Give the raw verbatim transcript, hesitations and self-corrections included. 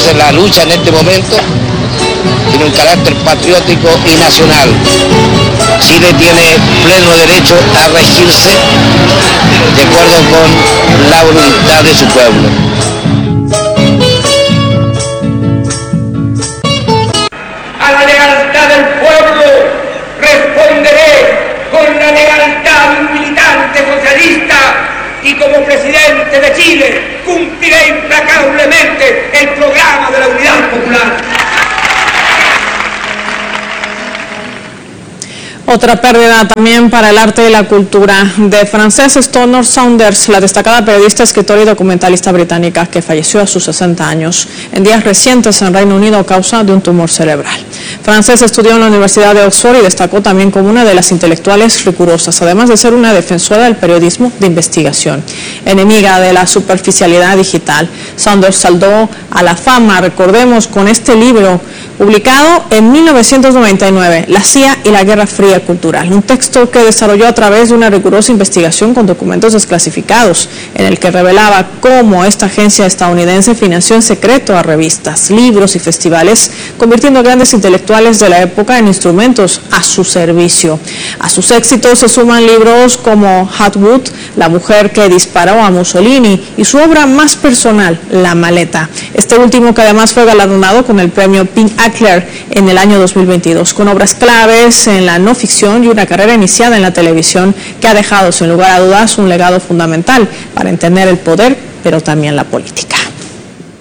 Entonces la lucha en este momento tiene un carácter patriótico y nacional. Chile tiene pleno derecho a regirse de acuerdo con la voluntad de su pueblo. A la lealtad del pueblo responderé con la lealtad de un militante socialista y como presidente de Chile cumpliré implacablemente el programa de la Unidad Popular. Otra pérdida también para el arte y la cultura de Frances Stonor Saunders, la destacada periodista, escritora y documentalista británica que falleció a sus sesenta años en días recientes en Reino Unido a causa de un tumor cerebral. Frances estudió en la Universidad de Oxford y destacó también como una de las intelectuales rigurosas, además de ser una defensora del periodismo de investigación. Enemiga de la superficialidad digital, Saunders saldó a la fama, recordemos, con este libro publicado en mil novecientos noventa y nueve, La C I A y la Guerra Fría Cultural, un texto que desarrolló a través de una rigurosa investigación con documentos desclasificados, en el que revelaba cómo esta agencia estadounidense financió en secreto a revistas, libros y festivales, convirtiendo a grandes intelectuales de la época en instrumentos a su servicio. A sus éxitos se suman libros como Hot Wood, La mujer que disparó a Mussolini, y su obra más personal, La maleta. Este último, que además fue galardonado con el premio Pink Ackler en el año dos mil veintidós, con obras claves en la no ficción y una carrera iniciada en la televisión que ha dejado sin lugar a dudas un legado fundamental para entender el poder, pero también la política.